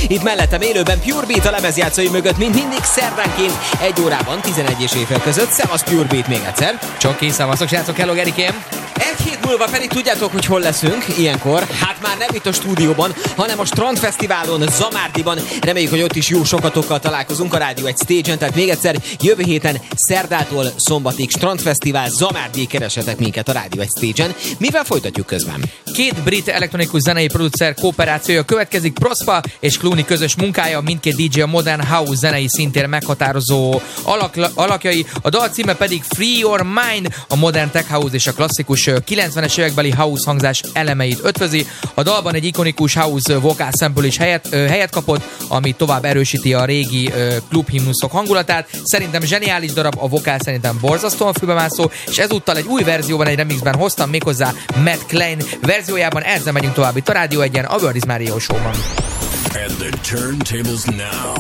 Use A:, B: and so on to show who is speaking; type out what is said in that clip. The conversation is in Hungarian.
A: Itt mellettem élőben Pure Beat a lemezjátszói mögött, mint mindig szerdánként 1 órában 11 és éjfél között. Szevasz Pure Beat még egyszer.
B: Csoki, szavazok, srácok, hello Gerikém.
A: Egy hét múlva pedig tudjátok, hogy hol leszünk ilyenkor. Hát már nem itt a stúdióban, hanem a Strandfesztiválon, Zamárdiban. Reméljük, hogy ott is jó sokatokkal találkozunk a Rádió 1 Stage-en. Tehát még egyszer, jövő héten szerdától szombatig Strandfesztivál, Zamárdi, keresetek minket a Rádió 1 Stage-en. Mivel folytatjuk közben?
B: 2 brit elektronikus zenei producer kooperációja következik, Prospa és Clooney közös munkája, mindkét DJ a Modern House zenei szintén meghatározó alakjai. A dal címe pedig Free Your Mind, a Modern Tech House és a klasszikus 90-es évekbeli house hangzás elemeit ötvözi. A dalban egy ikonikus house vokál sample is helyet kapott, ami tovább erősíti a régi klubhimnuszok hangulatát. Szerintem zseniális darab, a vokál szerintem borzasztóan fülbemászó, és ezúttal egy új verzióban, egy remixben hoztam, méghozzá Matt Klein verziójában. Ezzel megyünk tovább itt a Rádió 1-en, a World is Mario Show-ban.
C: And the turntables now